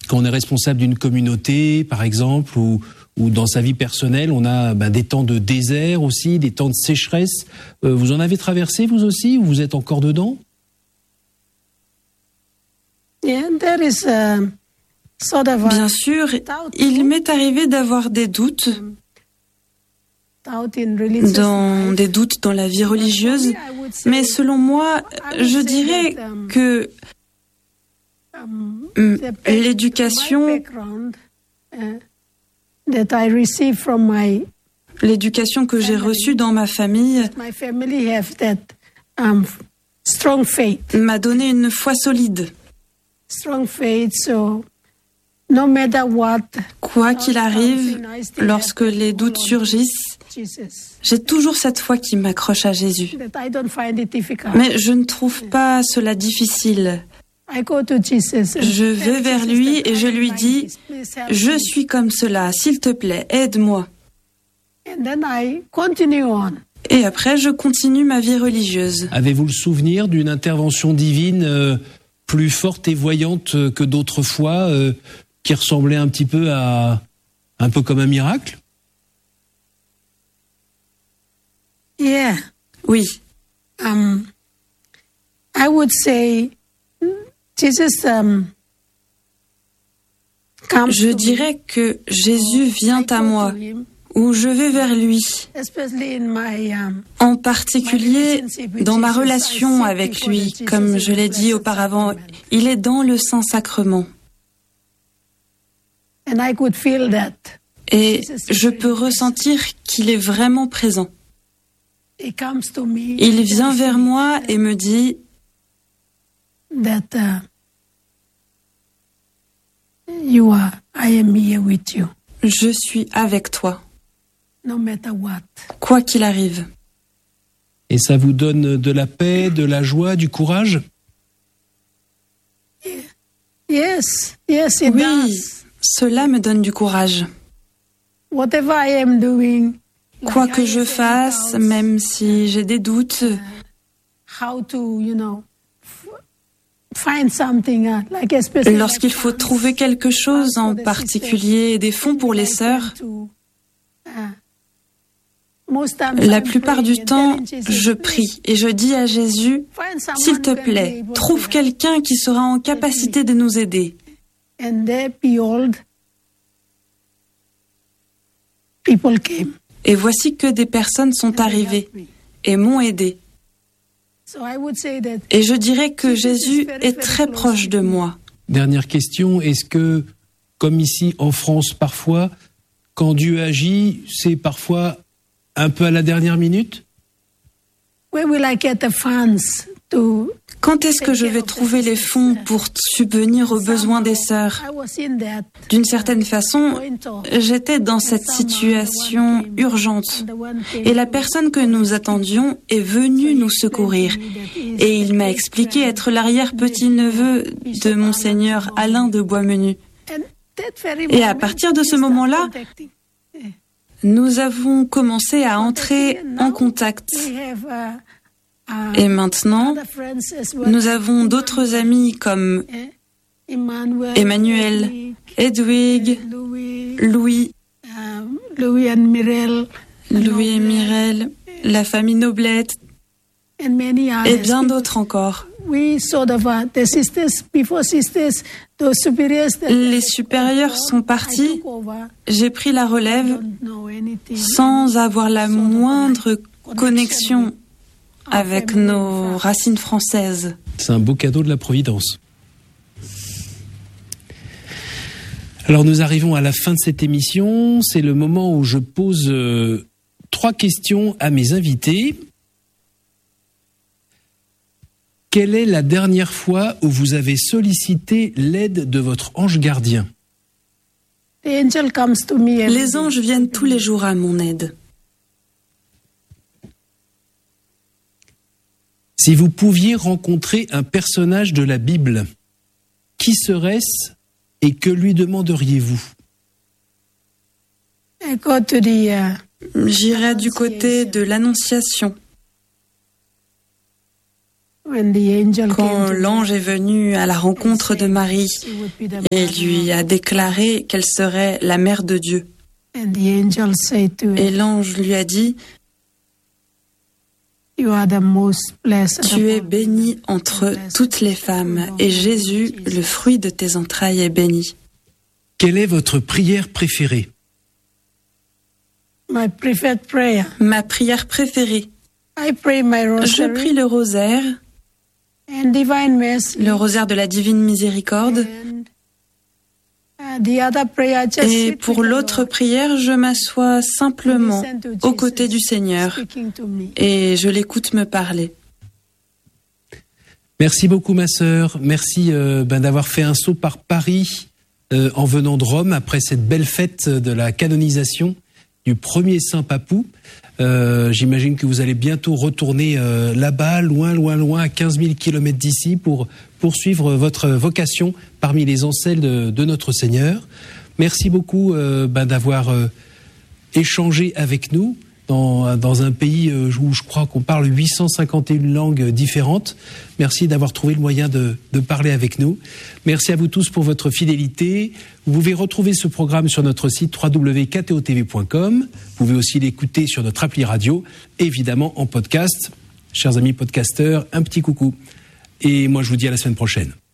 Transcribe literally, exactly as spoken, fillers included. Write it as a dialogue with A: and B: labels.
A: quand on est responsable d'une communauté, par exemple, ou, ou dans sa vie personnelle, on a ben, des temps de désert aussi, des temps de sécheresse. Euh, vous en avez traversé, vous aussi, ou vous êtes encore dedans?
B: Bien sûr, il m'est arrivé d'avoir des doutes, dans des doutes dans la vie religieuse, mais selon moi, je dirais que l'éducation, l'éducation que j'ai reçue dans ma famille m'a donné une foi solide. Quoi qu'il arrive, lorsque les doutes surgissent, j'ai toujours cette foi qui m'accroche à Jésus. Mais je ne trouve pas cela difficile. Je vais vers lui et je lui dis, « Je suis comme cela, s'il te plaît, aide-moi. » Et après, je continue ma vie religieuse.
A: Avez-vous le souvenir d'une intervention divine euh, plus forte et voyante que d'autres fois, euh, qui ressemblait un petit peu à un peu comme un miracle?
B: Yeah. Oui. Um, I would say, Jesus, um, je dirais que Jésus vient à moi, ou je vais vers lui. En particulier, dans ma relation avec lui, comme je l'ai dit auparavant, il est dans le Saint-Sacrement. Et je peux ressentir qu'il est vraiment présent. Il vient vers moi et me dit je suis avec toi, quoi qu'il arrive.
A: Et ça vous donne de la paix, de la joie, du courage?
B: Yes, yes, it oui, does. Cela me donne du courage. Whatever I am doing, quoi que je fasse, même si j'ai des doutes, lorsqu'il faut trouver quelque chose en particulier, des fonds pour les sœurs, la plupart du temps, je prie et je dis à Jésus, « S'il te plaît, trouve quelqu'un qui sera en capacité de nous aider. » Et voici que des personnes sont arrivées et m'ont aidé. Et je dirais que Jésus est très proche de moi.
A: Dernière question, est-ce que, comme ici en France parfois, quand Dieu agit, c'est parfois un peu à la dernière minute?
B: Quand est-ce que je vais trouver les fonds pour subvenir aux besoins des sœurs? D'une certaine façon, j'étais dans cette situation urgente. Et la personne que nous attendions est venue nous secourir. Et il m'a expliqué être l'arrière-petit-neveu de Monseigneur Alain de Boismenu. Et à partir de ce moment-là, nous avons commencé à entrer en contact. Et maintenant, nous avons d'autres amis comme Emmanuel, Edwig, Louis, Louis et Mireille, la famille Noblette, et bien d'autres encore. Les supérieurs sont partis, j'ai pris la relève sans avoir la moindre connexion avec nos racines françaises.
A: C'est un beau cadeau de la Providence. Alors nous arrivons à la fin de cette émission. C'est le moment où je pose euh, trois questions à mes invités. Quelle est la dernière fois où vous avez sollicité l'aide de votre ange gardien?
B: Les anges viennent tous les jours à mon aide.
A: Si vous pouviez rencontrer un personnage de la Bible, qui serait-ce et que lui demanderiez-vous?
B: J'irais du côté de l'Annonciation. Quand l'ange est venu à la rencontre de Marie et lui a déclaré qu'elle serait la mère de Dieu. Et l'ange lui a dit, « Tu es bénie entre toutes les femmes, et Jésus, le fruit de tes entrailles, est béni. »
A: Quelle est votre prière préférée?
C: My preferred prayer.
B: Ma prière préférée.
C: I pray my rosary.
B: Je prie le rosaire,
C: and divine mercy.
B: Le rosaire de la divine miséricorde.
C: And, uh, the other prayer, just
B: et pour l'autre prière, je m'assois simplement aux côtés du Seigneur et je l'écoute me parler.
A: Merci beaucoup ma sœur, merci euh, ben, d'avoir fait un saut par Paris euh, en venant de Rome après cette belle fête de la canonisation du premier saint Papou. Euh, j'imagine que vous allez bientôt retourner euh, là-bas, loin, loin, loin, à quinze mille kilomètres d'ici pour poursuivre votre vocation parmi les ancelles de, de notre Seigneur. Merci beaucoup euh, ben, d'avoir euh, échangé avec nous dans, dans un pays où je crois qu'on parle huit cent cinquante et une langues différentes. Merci d'avoir trouvé le moyen de, de parler avec nous. Merci à vous tous pour votre fidélité. Vous pouvez retrouver ce programme sur notre site w w w point k t o t v point com. Vous pouvez aussi l'écouter sur notre appli radio, évidemment en podcast. Chers amis podcasteurs, un petit coucou. Et moi, je vous dis à la semaine prochaine.